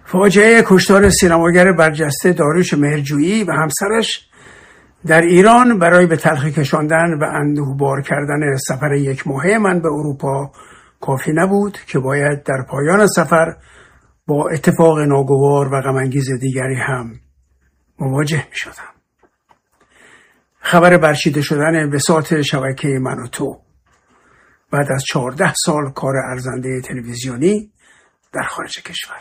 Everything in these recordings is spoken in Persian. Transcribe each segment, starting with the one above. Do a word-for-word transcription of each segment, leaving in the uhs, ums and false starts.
فاجعه کشتار سینماگر برجسته داریوش مهرجویی و همسرش در ایران برای به تلخی کشاندن و اندوهبار کردن سفر یک ماهه من به اروپا کافی نبود که باید در پایان سفر با اتفاق ناگوار و غم‌انگیز دیگری هم مواجه می شدم. خبر برچیده شدن بساط شبکه من و تو بعد از چهارده سال کار ارزنده تلویزیونی در خارج کشور.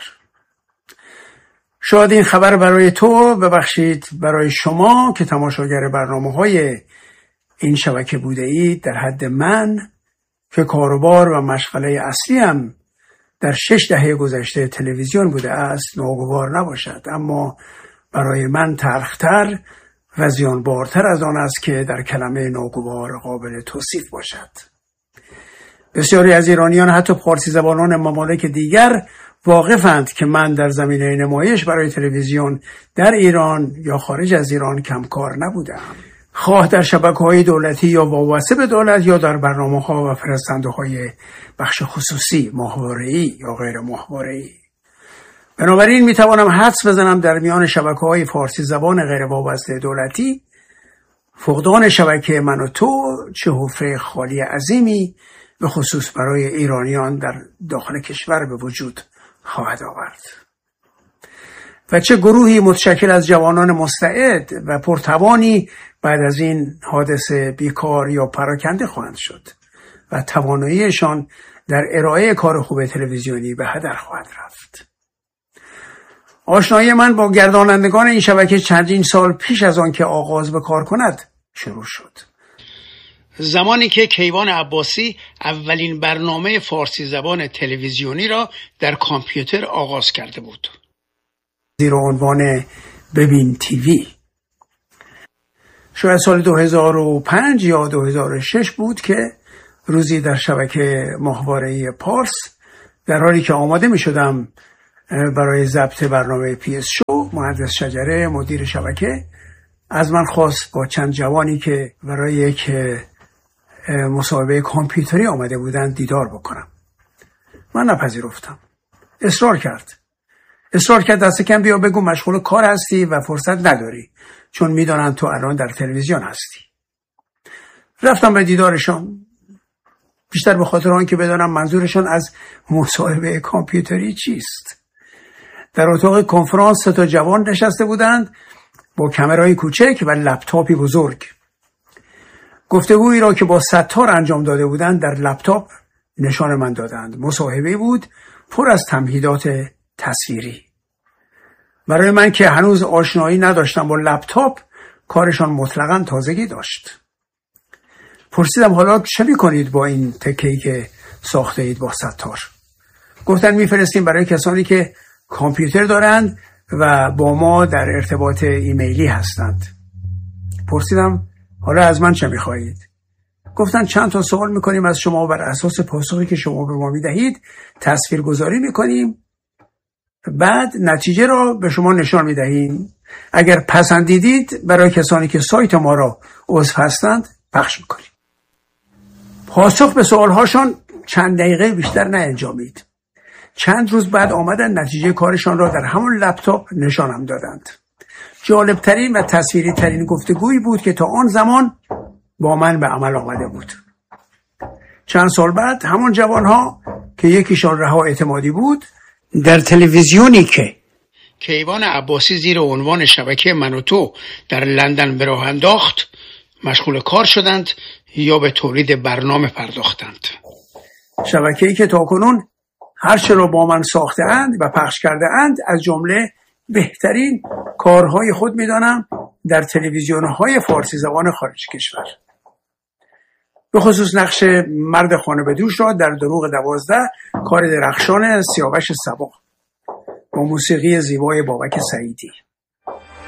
شاید این خبر برای تو، ببخشید برای شما که تماشاگر برنامه‌های این شبکه بوده اید، در حد من که کاروبار و مشغله اصلیم در شش دهه گذشته تلویزیون بوده است ناگوار نباشد، اما برای من تلختر و زیانبارتر از آن است که در کلمه ناگوار قابل توصیف باشد. بسیاری از ایرانیان، حتی فارسی زبانان ممالک دیگر، واقفند که من در زمینه نمایش برای تلویزیون در ایران یا خارج از ایران کمکار نبودم، خواه در شبکه‌های دولتی یا وابسته به دولت یا در برنامه‌ها و فرستنده‌های بخش خصوصی، ماهواره‌ای یا غیر ماهواره‌ای. بنابراین میتوانم حدس بزنم در میان شبکه‌های فارسی زبان غیر وابسته دولتی فقدان شبکه من و تو چه حفره خالی عظیمی به خصوص برای ایرانیان در داخل کشور به وجود خواهد آورد و چه گروهی متشکل از جوانان مستعد و پرتوانی بعد از این حادثه بیکار یا پراکنده خواهند شد و تواناییشان در ارائه کار خوب تلویزیونی به هدر خواهد رفت. آشنایی من با گردانندگان این شبکه چندین سال پیش از آن که آغاز به کار کند شروع شد. زمانی که کیوان عباسی اولین برنامه فارسی زبان تلویزیونی را در کامپیوتر آغاز کرده بود، زیر عنوان ببین تیوی. شاید سال دو هزار و پنج یا دو هزار و شش بود که روزی در شبکه ماهواره‌ای پارس، در حالی که آماده می شدم برای ضبط برنامه پی اس شو، مهندس شجره مدیر شبکه از من خواست با چند جوانی که برای یک مصاحبه کامپیوتری آمده بودند دیدار بکنم. من نپذیرفتم. اصرار کرد. اصرار کرد دست کم بیا بگو مشغول کار هستی و فرصت نداری، چون میدانن تو الان در تلویزیون هستی. رفتم به دیدارشان، بیشتر به خاطر آن که بدانم منظورشان از مصاحبه کامپیوتری چیست. در اتاق کنفرانس سه تا جوان نشسته بودند با کامرای کوچک و لپتاپی بزرگ. گفتگویی را که با ستار انجام داده بودند در لپتاپ نشان من دادند. مصاحبه بود پر از تمهیدات تصویری. برای من که هنوز آشنایی نداشتم با لپتاپ، کارشان مطلقاً تازگی داشت. پرسیدم حالا چه می‌کنید با این تکه‌ای که ساخته اید با ستار؟ گفتن می‌فرستیم برای کسانی که کامپیوتر دارند و با ما در ارتباط ایمیلی هستند. پرسیدم حالا از من چه می‌خواهید؟ گفتن چند تا سوال می‌کنیم از شما، بر اساس پاسخی که شما به ما می‌دهید تصویرگذاری می‌کنیم، بعد نتیجه را به شما نشان می‌دهیم. اگر پسندیدید برای کسانی که سایت ما را عضو هستند پخش می‌کنیم. پاسخ به سوال‌هاشان چند دقیقه بیشتر نانجامید. چند روز بعد آمدن نتیجه کارشان را در همون لپتاپ نشانم دادند. جالبترین و تصویری ترین گفتگویی بود که تا آن زمان با من به عمل آمده بود. چند سال بعد همون جوانها که یکیشان رها اعتمادی بود، در تلویزیونی که کیوان عباسی زیر عنوان شبکه من و تو در لندن به راه انداخت مشغول کار شدند یا به تولید برنامه پرداختند. شبکه‌ای که تاکنون هر چه را با من ساخته اند و پخش کرده اند از جمله بهترین کارهای خود می‌دانم در تلویزیون‌های فارسی زبان خارج کشور. به خصوص نقش مرد خانه بدوش را در دروغ دوازده، کار درخشان سیاوش صبا با موسیقی زیبای بابک سعیدی.